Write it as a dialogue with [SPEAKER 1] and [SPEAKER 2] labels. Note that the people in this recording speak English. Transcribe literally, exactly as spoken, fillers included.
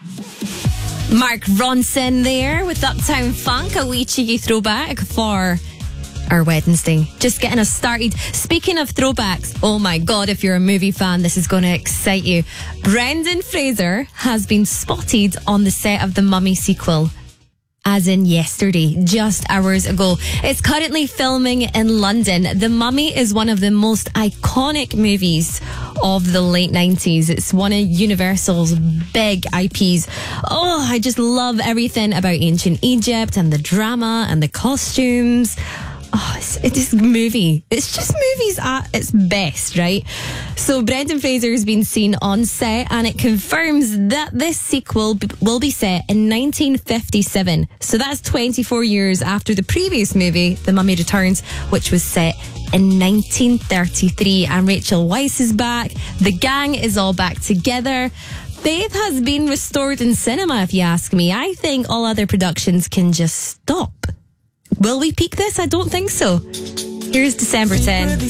[SPEAKER 1] Mark Ronson there with Uptown Funk, a wee cheeky throwback for our Wednesday. Just getting us started. Speaking of throwbacks, oh my God, if you're a movie fan, this is going to excite you. Brendan Fraser has been spotted on the set of the Mummy sequel. As in yesterday, just hours ago. It's currently filming in London. The Mummy is one of the most iconic movies of the late nineties. It's one of Universal's big I Ps. Oh, I just love everything about ancient Egypt and the drama and the costumes. Oh, it's, it's this movie. It's just movies at its best, right? So Brendan Fraser has been seen on set, and it confirms that this sequel b- will be set in nineteen fifty-seven. So that's twenty-four years after the previous movie, The Mummy Returns, which was set in nineteen thirty-three. And Rachel Weisz is back. The gang is all back together. Faith has been restored in cinema, if you ask me. I think all other productions can just stop. Will we peak this? I don't think so. Here's December tenth.